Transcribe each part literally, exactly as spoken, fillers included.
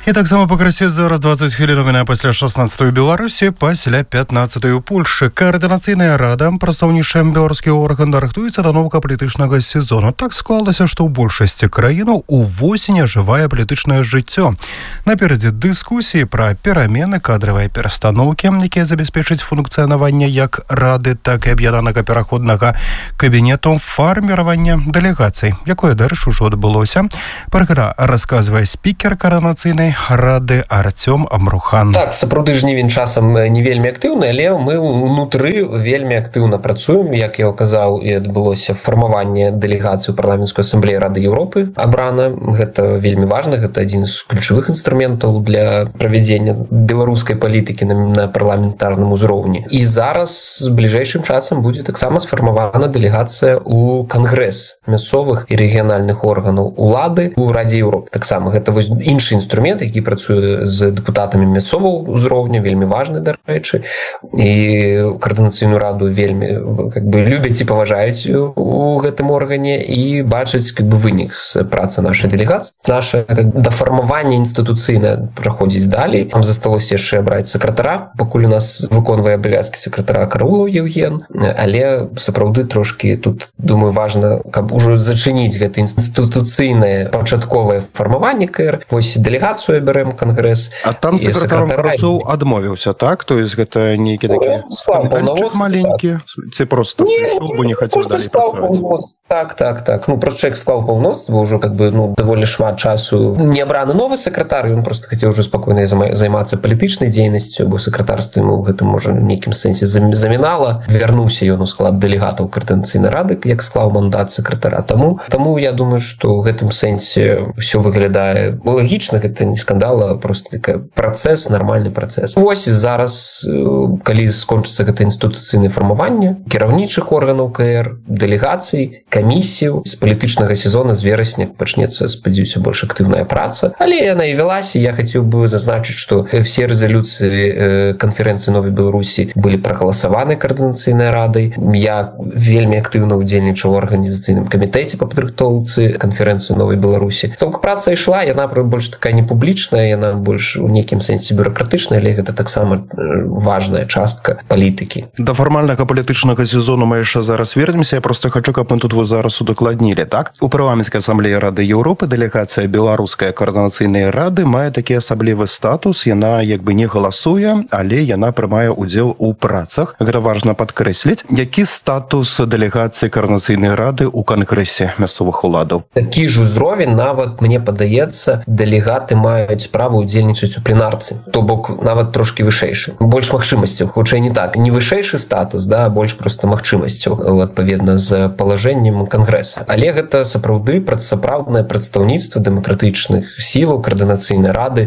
І таксама пакрысе зараз двадцать хвілін у мяне пасля шестнадцатой Беларусі, пасля пятнадцатой у Польшы. Координаційная рада, прадстаўнічы беларускі орган, рыхтуецца да новага палітычнага сезону. Так склалася, што ў большасці краінаў увосень ажывае палітычнае жыццё. Наперадзе дыскусіі пра перамены, кадравыя перастаноўкі, якія забяспечаць функцыянаванне як рады, так і аб'яднанага пераходнага кабінету, фарміравання дэлегацый, якое, дарэчы, ужо адбылося. Пра гэта расказвае спікер координаційнай рады Артём Амрухан. Так, сапраўды жнівень часам не вельмі актыўны, але мы ўнутры вельмі актыўна працуем. Як я казаў, і адбылося фармаванне дэлегацыі ў парламенцкай асамблеі Рады Еўропы абрана. Гэта вельмі важна, гэта адзін з ключавых інструментаў для правядзення беларускай палітыкі на парламентарным узроўні. І зараз бліжэйшым часам будзе таксама сфармавана дэлегацыя ў кангрэс мясцовых і рэгіянальных органаў улады у Радзе Еўропы. Таксама гэта вось іншы інструмент, які працуе з дэпутатамі мясцовага ўзроўня, вельмі важны, дарэчы, і координацыйную раду вельмі как бы любяць і паважаюць у гэтым органе і бачаць как бы вынік з працы нашай дэлегацыі. Наша дафармаванне інстытуцыйнае праходзіць далей. Там засталося яшчэ абраць сакратара, пакуль у нас выконвае абавязкі сакратара Караулаў Евген, але сапраўды трошкі тут, думаю, важна, каб ужо зачыніць гэта інстытуцыйнае пачатковае фармаванне КР. Вось дэлегацыю бярэм кангрэс. А там сакратаром Карцоў адмовіўся, так? То есть гэта нейкі такі паўнаводцы маленькі, ці просто сышоў, бо не хацеў далей працаваць? Так, так, так. Ну, просто чалавек склаў паўнаводства, ўжо как бы, ну, даволі шмат часу. Не абраны новы сакратар, ён просто хацеў ўжо спакойна займацца палітычнай дзейнасцю, бо сакратарства яму гэта, можа, в нейкім сэнсе замінала. Вярнуўся ён у склад дэлегатаў координацыйнай рады, як склаў мандат сакратара. Таму, таму я думаю, што ў гэтым сэнсе ўсё выглядае лагічна, гэта не скандал, а просто такая працэс, нармальны працэс. Вось зараз, калі скончыцца гэта інстытуцыйнае фармаванне кіраўнічых органаў КР, дэлегацый, камісіяў, з палітычнага сезона з верасня пачнецца, спадзяюся, больш актыўная праца. Але яна і вялася. Я хацеў бы зазначыць, што все рэзалюцыі канферэнцыі Новай Беларусі былі прагаласаваны координацыйнай радай. Я вельмі актыўна ўдзельнічаў у арганізацыйным камітэце па падрыхтоўцы канферэнцыі Новай Беларусі. Таму праца ішла, яна больш такая не публічная, яна больш у нейкім сэнсе бюрократычная, але гэта таксама важная частка палітыкі. Да фармальнага палітычнага сезону мы яшчэ зараз вернемся. Я просто хочу, каб мы тут вот зараз удакладнілі, так? У парламенцкай асамблеі Рады Еўропы дэлегацыя беларускай координацыйнай рады мае такі асаблівы статус. Яна як бы не галасуе, але яна прымае удзел у працах. Гэта важна падкрэсліць. Які статус дэлегацыі координацыйнай рады ў кангрэсе мясцовых уладаў? Такі ж узровень, нават, мне падаецца, дэлегаты маюць права удзельнічаць у пленарцы. То бок нават трошки вышэйшы. Больш магчымасцяў, хутчэй не так. Не вышэйшы статус, да, а больш проста магчымасцяў, адпаведна з палажэннем кангрэса. Але гэта сапраўды сапраўднае прадстаўніцтва дэмакратычных сілаў координацыйнай рады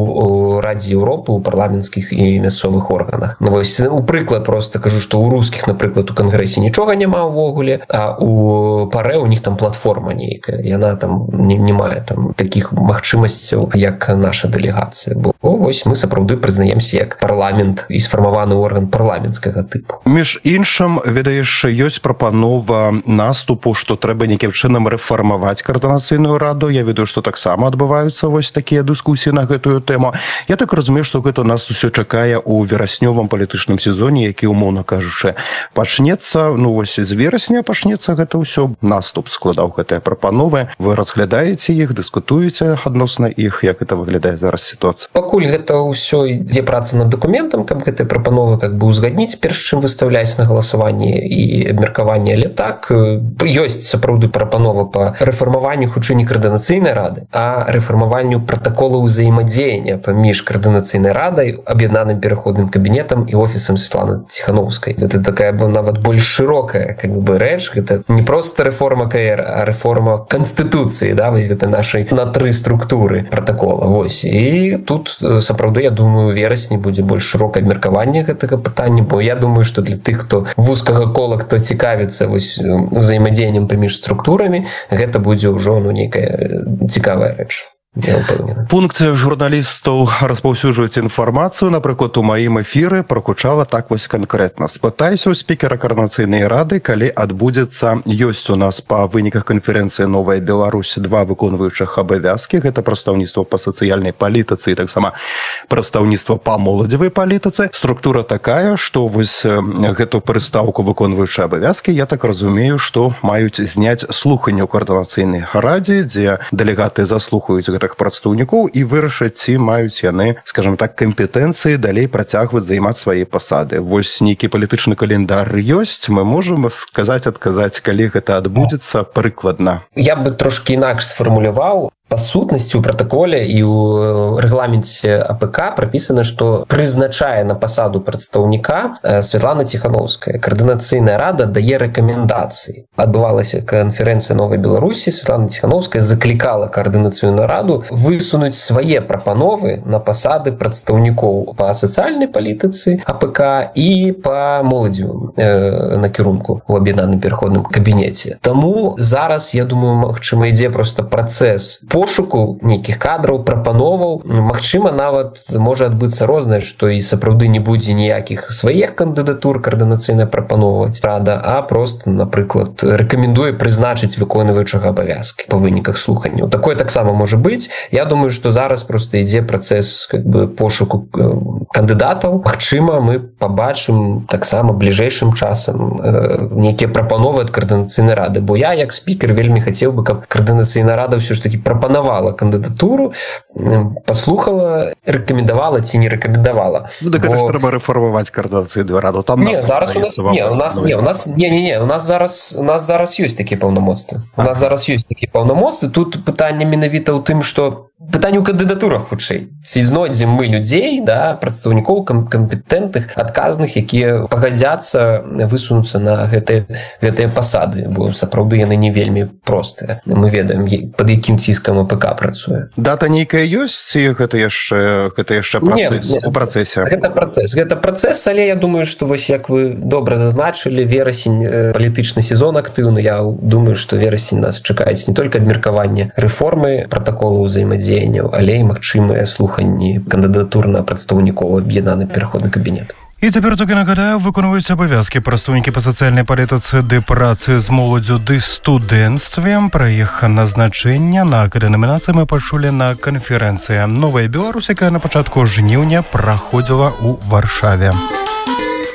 у Радзе Еўропы, у парламенцкіх і мясцовых органах. Вось, у прыклад просто кажу, што у рускіх, напрыклад, у кангрэсе нічога няма ўвогуле, а у парэ у них там платформа нейкая. Яна там не, не мае там такіх магчымасцяў, як наша дэлегацыя. Бо вось мы сапраўды прызнаемся як парламент і сфармаваны орган парламенцкага тыпу. Між іншым, ведаеш, ёсць прапанова наступу, што трэба нейкім чынам рэфармаваць координацыйную раду. Я ведаю, што таксама адбываюцца вось такія дыскусіі на гэтую тэму. Я так разумею, што гэта нас усё чакае ў вераснёвым палітычным сезоне, які, умоўна кажучы, пачнецца, ну вось з верасня пачнецца гэта ўсё. Наступ складаў гэтыя прапановы. Вы разглядаеце іх, дыскутуеце адносна іх, як гэта выглядае зараз сітуацыя? Пакуль гэта ўсё ідзе праца над дакументам, каб гэтыя прапановы как бы узгадніць, перш чым выставляць на галасаванне і абмеркаванне. Але так, ёсць сапраўды прапанова па рэфармаванню хутчэй не координацыйнай рады, а рэфармаванню пратаколаў узаемадзеяння паміж координацыйнай радай, аб'яднаным пераходным кабінетам і офісам Святланы Ціханаўскай. Гэта такая нават больш шырокая как бы рэч. Гэта не проста рэформа КР, а рэформа канстытуцыі, да, вось гэта нашай на тры структуры пратакола. Вось. І тут сапраўды, я думаю, у верасні будзе больш шырокае абмеркаванне гэтага пытання, бо я думаю, што для тых, хто вузкага кола, хто цікавіцца вось узаемадзеяннем паміж структурамі, гэта будзе ўжо, ну, нейкая цікавая рэч. я ўпэўнены. Функцыя журналістаў распаўсюджваць інфармацыю, напрыклад, у маім эфіры прагучала так вось канкрэтна. Спытайся у спікера Координацыйнай рады, калі адбудзецца, ёсць у нас па выніках канферэнцыі «Новая Беларусь» два выконваючых абавязкі. Гэта прадстаўніцтва па сацыяльнай палітыцы і таксама прадстаўніцтва па моладзевай палітыцы. Структура такая, што вось гэту прыстаўку выконваючыя абавязкі, я так разумею, што маюць зняць слуханне ў Координацыйнай радзе, дзе дэлегаты заслухаюць гэтых прадстаўнікоў і вырашаць, ці маюць яны, скажем так, кампетэнцыі далей працягваць займаць свае пасады. Вось нейкі палітычны календар ёсць, мы можам сказаць, адказаць, калі гэта адбудзецца прыкладна. Я бы трошкі інакш сфармуляваў. Па сутнасці ў пратаколе і ў рэгламенце АПК прапісана, што прызначае на пасаду прадстаўніка Святлана Ціхановская. Координацыйная рада дае рэкамендацыі. Адбывалася канферэнцыя «Новай Беларусі», Святлана Ціхановская заклікала Координацыйную раду высунуць свае прапановы на пасады прадстаўнікоў па сацыяльнай палітыцы АПК і па моладзевым э, накірунку ў аб'яднаным пераходным кабінеце. Таму зараз, я думаю, магчыма, ідзе проста працэс пошуку нейкіх кадраў, прапановаў. Магчыма, нават можа адбыцца рознае, што і сапраўды не будзе ніякіх сваіх кандыдатур координацыйна прапановваць рада, а просто, напрыклад, рэкамендуе прызначыць выконваючага абавязкі па выніках слуханняў. Такое таксама можа быць. Я думаю, што зараз проста ідзе працэс как бы пошуку кандыдатаў. Магчыма, мы пабачым таксама бліжэйшым часам э, нейкія прапановы ад координацыйнай рады. Бо я, як спікер, вельмі хацеў бы, каб координацыйная рада ўсё ж такі прапановала кандыдатуру, паслухала, рэкамендавала ці не рэкамендавала. Ну, так Бо... это ж трэба рэформаваць Координацыйную раду. Там не, зараз у нас не, у нас не, у нас не, не, не, у нас зараз у нас зараз ёсць такія паўнамоцтвы. У нас зараз ёсць такія паўнамоцтвы. Тут пытанне менавіта ў тым, што пытанне ў кандыдатурах хутчэй. Ці знойдзем мы людзей, да, прадстаўнікоў кампетэнтных, адказных, якія пагадзяцца высунуцца на гэтыя гэтыя пасады, бо сапраўды яны не вельмі простыя. Мы ведаем, пад якім ціскам АПК працуе. Дата нейкая ёсць, ці гэта яшчэ гэта яшчэ працэс не, не, у працэсе? Гэта працэс. Гэта працэс, але я думаю, што вось як вы добра зазначылі, верасень палітычны сезон актыўны. Я думаю, што верасень нас чакаюць не толькі абмеркаванне рэформы пратаколаў узаемадзеянняў, але і магчымыя слуханні кандыдатур на прадстаўнікоў аб'яднаны пераходны кабінет. І цяпер толькі нагадаю, выконваюць абавязкі прадстаўнікі па сацыяльнай палітыцы ды працы з моладдзю ды студэнцтвам. Пра іх назначэнне на акадэнамінацыі мы пачулі на канферэнцыі «Новая Беларусь», якая на пачатку жніўня праходзіла ў Варшаве.